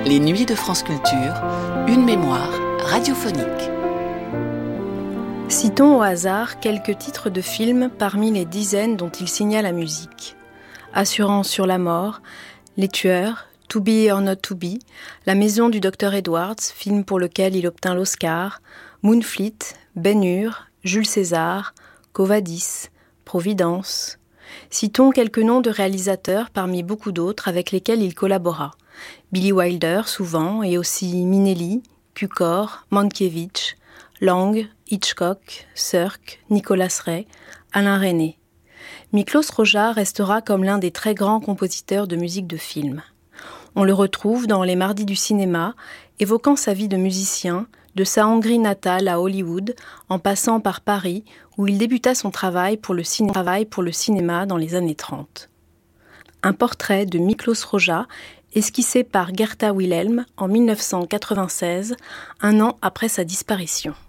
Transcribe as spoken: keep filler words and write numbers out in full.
Les Nuits de France Culture, une mémoire radiophonique. Citons au hasard quelques titres de films parmi les dizaines dont il signa la musique. Assurance sur la mort, Les Tueurs, To Be or Not To Be, La Maison du Docteur Edwards, film pour lequel il obtint l'Oscar, Moonfleet, Ben-Hur, Jules César, Quo Vadis, Providence. Citons quelques noms de réalisateurs parmi beaucoup d'autres avec lesquels il collabora. Billy Wilder souvent, et aussi Minnelli, Cukor, Mankiewicz, Lang, Hitchcock, Sirk, Nicolas Ray, Alain Resnais. Miklos Rozsa restera comme l'un des très grands compositeurs de musique de film. On le retrouve dans Les Mardis du cinéma, évoquant sa vie de musicien, de sa Hongrie natale à Hollywood, en passant par Paris, où il débuta son travail pour le, ciné- travail pour le cinéma dans les années trente. Un portrait de Miklos Rozsa, esquissé par Gerta Wilhelm en mille neuf cent quatre-vingt-seize, un an après sa disparition.